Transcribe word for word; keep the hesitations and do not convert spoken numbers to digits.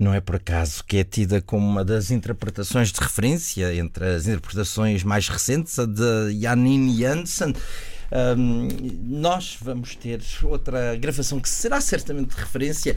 Não é por acaso que é tida como uma das interpretações de referência entre as interpretações mais recentes, a de Janine Jansen. Um, nós vamos ter outra gravação que será certamente de referência